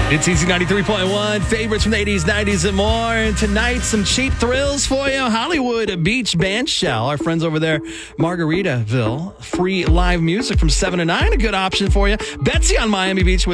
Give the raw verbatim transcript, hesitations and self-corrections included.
It's Easy ninety-three point one, favorites from the eighties, nineties, and more. And tonight, some cheap thrills for you. Hollywood Beach Band Shell. Our friends over there, Margaritaville. Free live music from seven to nine, a good option for you. Betsy on Miami Beach with